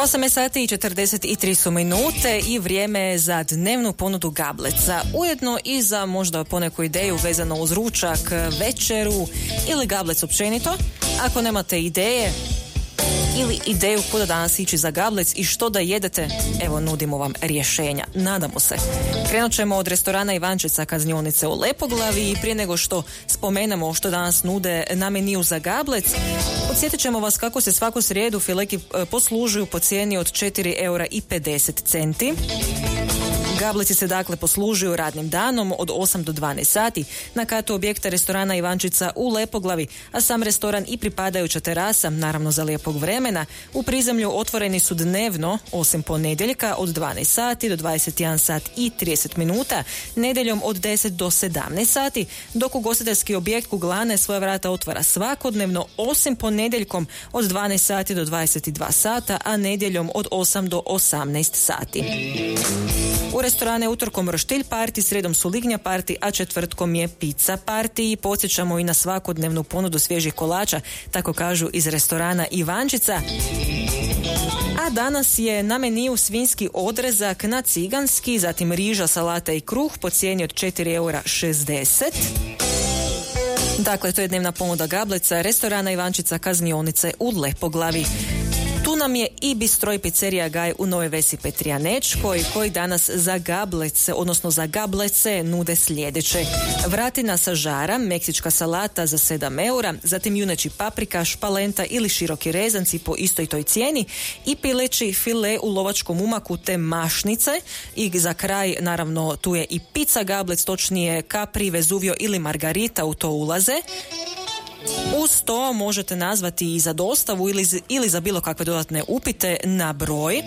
8 sati i 43 su minute i vrijeme je za dnevnu ponudu gableca. Ujedno i za možda poneku ideju vezano uz ručak, večeru ili gablec općenito. Ako nemate ideje ili ideju kuda danas ići za gablec i što da jedete, evo nudimo vam rješenja. Nadamo se. Krenut ćemo od restorana Ivančica Kaznionice u Lepoglavi i prije nego što spomenemo što danas nude na meniju za gablec, podsjetit ćemo vas kako se svaku srijedu fileki poslužuju po cijeni od 4,50 €. Gableci se dakle poslužuju radnim danom od 8 do 12 sati na katu objekta restorana Ivančica u Lepoglavi, a sam restoran i pripadajuća terasa, naravno za lijepog vremena, u prizemlju otvoreni su dnevno, osim ponedjeljka od 12 sati do 21 sat i 30 minuta, nedjeljom od 10 do 17 sati, dok ugostiteljski objekt Kuglane svoja vrata otvara svakodnevno, osim ponedjeljkom od 12 sati do 22 sata, a nedjeljom od 8 do 18 sati. U restorane utorkom roštilj parti, srijedom su lignja parti, a četvrtkom je pizza parti i podsjećamo i na svakodnevnu ponudu svježih kolača, tako kažu iz restorana Ivančica. A danas je na meniju svinjski odrezak na ciganski, zatim riža, salata i kruh po cijeni od 4,60 €. Dakle, to je dnevna ponuda gableca restorana Ivančica Kaznionice u Lepoglavi. Tu nam je i bistro i pizzerija Gaj u Novoj Vesi Petrijanečkoj, koji danas za gablece, odnosno za gablece, nude sljedeće. Vratina sa žara, meksička salata za 7 €, zatim juneći paprika, špalenta ili široki rezanci po istoj toj cijeni i pileći file u lovačkom umaku te mašnice. I za kraj, naravno, tu je i pizza gablec, točnije Capri, Vezuvio ili Margarita u to ulaze. Uz to možete nazvati i za dostavu ili za bilo kakve dodatne upite na broj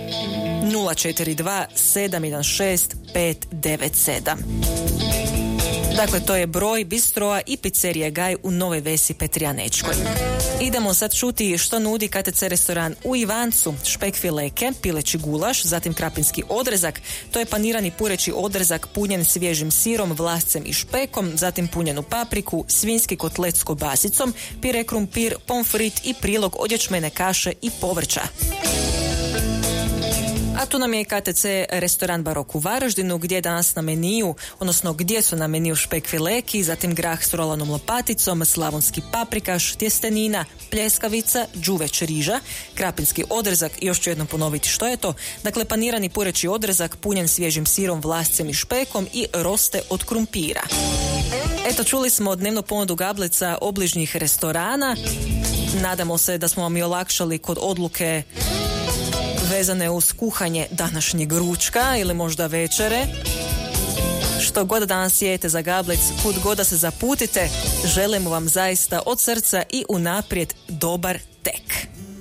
042 716 597. Dakle, to je broj bistroa i pizzerije Gaj u Novoj Vesi Petrijanečkoj. Idemo sad čuti što nudi KTC restoran u Ivancu. Špek fileke, pileći gulaš, zatim krapinski odrezak, to je panirani pureći odrezak punjen svježim sirom, vlascem i špekom, zatim punjenu papriku, svinjski kotlet s kobasicom, pire krumpir, pomfrit i prilog od ječmene kaše i povrća. A tu nam je i KTC restoran Barok u Varaždinu, gdje je danas na meniju, odnosno gdje su na meniju špek fileki, zatim grah s rolanom lopaticom, slavonski paprikaš, tjestenina, pljeskavica, đuveć riža, krapinski odrezak, još ću jednom ponoviti što je to, dakle panirani pureći odrezak punjen svježim sirom, vlascem i špekom i roste od krumpira. Eto, čuli smo dnevnu ponudu gableca obližnjih restorana. Nadamo se da smo vam i olakšali kod odluke vezane uz kuhanje današnjeg ručka ili možda večere. Što god danas jete za gablec, kud god da se zaputite, želimo vam zaista od srca i unaprijed dobar tek.